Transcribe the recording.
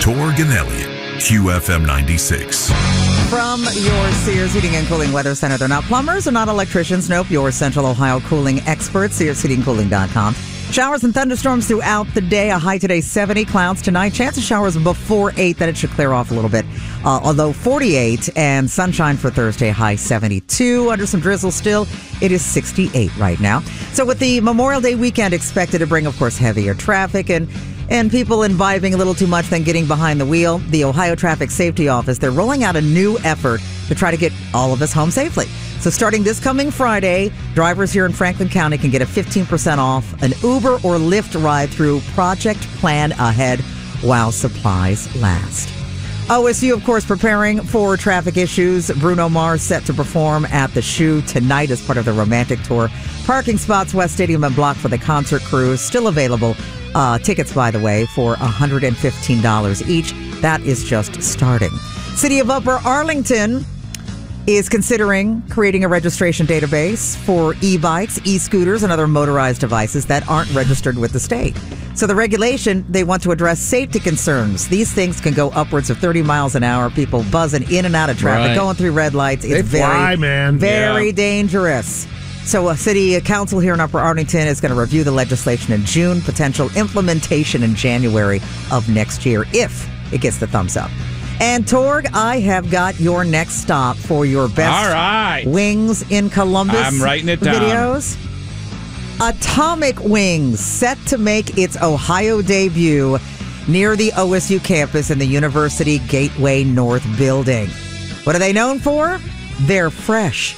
Torg and Elliott, QFM 96. From your Sears Heating and Cooling Weather Center. They're not plumbers, they're not electricians. Nope, your Central Ohio cooling experts, SearsHeatingCooling.com. Showers and thunderstorms throughout the day. A high today, 70. Clouds tonight. Chance of showers before 8. Then it should clear off a little bit. Although 48. And sunshine for Thursday, high 72. Under some drizzle still, it is 68 right now. So with the Memorial Day weekend expected to bring, of course, heavier traffic and people imbibing a little too much than getting behind the wheel, the Ohio Traffic Safety Office, they're rolling out a new effort to try to get all of us home safely. So starting this coming Friday, drivers here in Franklin County can get a 15% off an Uber or Lyft ride through Project Plan Ahead while supplies last. OSU, of course, preparing for traffic issues. Bruno Mars set to perform at the Shoe tonight as part of the Romantic Tour. Parking spots, West Stadium and Block for the concert crew, still available. Tickets, by the way, for $115 each. That is just starting. City of Upper Arlington is considering creating a registration database for e-bikes, e-scooters, and other motorized devices that aren't registered with the state. So the regulation, they want to address safety concerns. These things can go upwards of 30 miles an hour, people buzzing in and out of traffic, going through red lights. It's very dangerous. So a city council here in Upper Arlington is going to review the legislation in June, potential implementation in January of next year, if it gets the thumbs up. And Torg, I have got your next stop for your best wings in Columbus. I'm writing it down. Videos. Atomic Wings, set to make its Ohio debut near the OSU campus in the University Gateway North building. What are they known for? They're fresh,